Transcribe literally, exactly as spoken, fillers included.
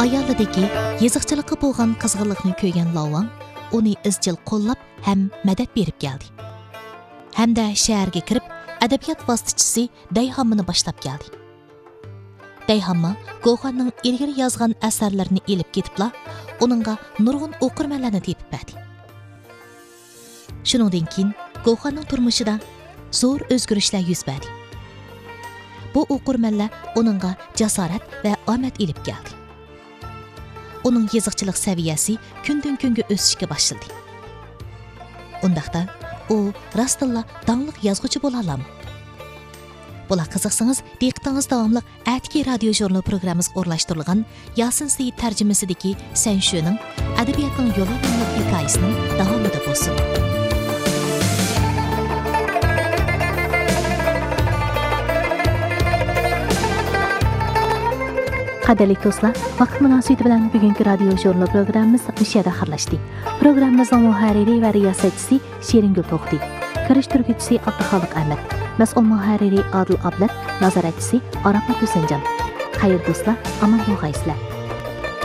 ayolidagi yeziqchilikqa bo'lgan qizg'inlikni ko'rgan Lavang uni izchil qo'llab ham madad berib keldi. Hamda shaharga kirib, adabiyot vositachisi Dayhammani boshlab keldi. Dayhamma Goxanning ilgari yozgan asarlarini elib ketibla, uningga nurg'un o'qirmanlarni tepib berdi. Shuningdan keyin Goxanning turmushida zo'r o'zgarishlar yuz berdi. Bu o'qirmanlar uningga jasorat va omad elib keldi. Uning yeziqchilik saviyasi kundan kunga o'sishga boshladi. Undaqda u rostilla dangliq yozuvchi bo'la oladimi? Bular qiziqsangiz, diqqatingiz davomli Atki radio jurnal programmamizga o'rlashtirilgan Yasin Seyit tarjimasidagi Sen shuning adabiyotning yo'li nomli hikoyasining davomida bo'lsin. Qadrli do'stlar, vaqt munosabati bilan bugungi radio jurnal programmamiz bu yerda xayrlashdi. Programmamizning muharriri va riyosatchisi Sheringul To'xti, kirishtiruvchisi Abduxoliq Ahmad, mas'ul muharriri Adil Ablat, nazoratchisi Arafat Husanjon. Xayr do'stlar, omon bo'lg'aysizlar.